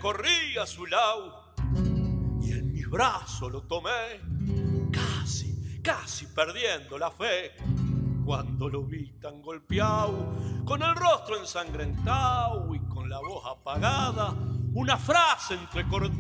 corrí a su lado y en mis brazos lo tomé, casi perdiendo la fe. Cuando lo vi tan golpeado, con el rostro ensangrentado y con la voz apagada, una frase entrecortada